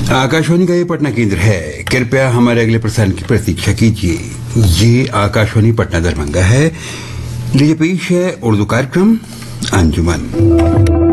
आकाशवाणी का ये पटना केंद्र है। कृपया हमारे अगले प्रसारण की प्रतीक्षा कीजिए। ये आकाशवाणी पटना दरभंगा है। लीजिए पेश है उर्दू कार्यक्रम अंजुमन।